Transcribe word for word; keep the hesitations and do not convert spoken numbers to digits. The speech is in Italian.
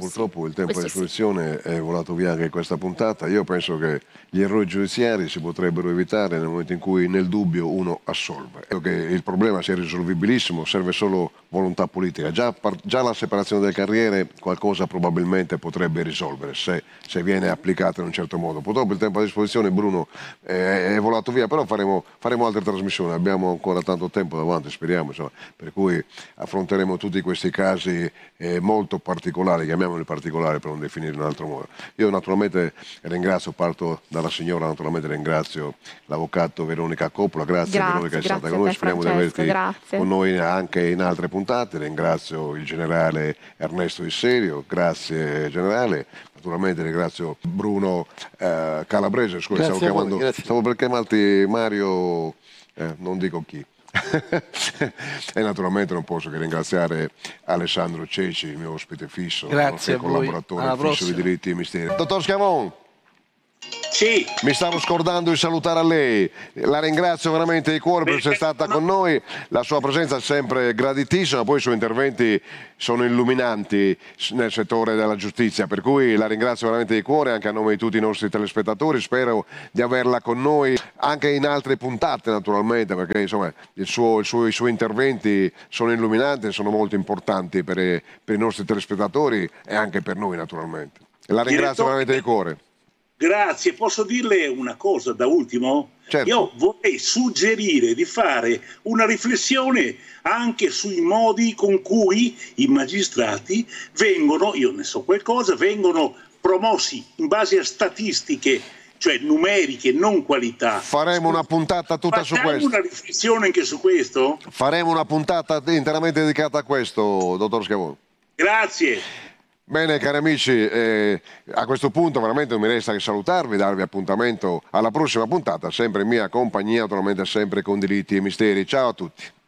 purtroppo il tempo a Questo sì. disposizione è volato via anche questa puntata. Io penso che gli errori giudiziari si potrebbero evitare nel momento in cui nel dubbio uno assolve. Credo che il problema sia risolvibilissimo, serve solo volontà politica. Già, par- già la separazione delle carriere qualcosa probabilmente potrebbe risolvere se, se viene applicata in un certo modo. Purtroppo il tempo a disposizione, Bruno, è, è volato via, però faremo, faremo altre trasmissioni, abbiamo ancora tanto tempo davanti, speriamo, insomma, per cui affronteremo tutti questi casi eh, molto particolari, chiamiamoli particolari per non definirli in un altro modo. Io naturalmente ringrazio, parto dalla signora, naturalmente ringrazio l'avvocato Veronica Coppola, grazie, Grazie, Veronica, è stata grazie con a noi, te, speriamo di Francesco, averti grazie. con noi anche in altre puntate, ringrazio il generale Ernesto Isserio, grazie generale, naturalmente ringrazio Bruno eh, Calabrese, scusa, stavo, chiamando, stavo per chiamarti Mario, eh, non dico chi. E naturalmente non posso che ringraziare Alessandro Ceci, il mio ospite fisso, Grazie nonché a voi. collaboratore Alla fisso di prossima. diritti e misteri. Dottor Schiavon, Sì. mi stavo scordando di salutare a lei, la ringrazio veramente di cuore per essere stata con noi, la sua presenza è sempre graditissima, poi i suoi interventi sono illuminanti nel settore della giustizia, per cui la ringrazio veramente di cuore anche a nome di tutti i nostri telespettatori, spero di averla con noi anche in altre puntate naturalmente, perché insomma il suo, il suo, i suoi interventi sono illuminanti e sono molto importanti per, per i nostri telespettatori e anche per noi naturalmente. La ringrazio veramente di cuore. Grazie, posso dirle una cosa da ultimo? Certo. Io vorrei suggerire di fare una riflessione anche sui modi con cui i magistrati vengono, io ne so qualcosa, vengono promossi in base a statistiche, cioè numeriche, non qualità. Faremo una puntata tutta su questo. Facciamo una riflessione anche su questo? Faremo una puntata interamente dedicata a questo, dottor Schiavone. Grazie. Bene cari amici, eh, a questo punto veramente non mi resta che salutarvi, darvi appuntamento alla prossima puntata, sempre in mia compagnia, naturalmente sempre con diritti e misteri. Ciao a tutti.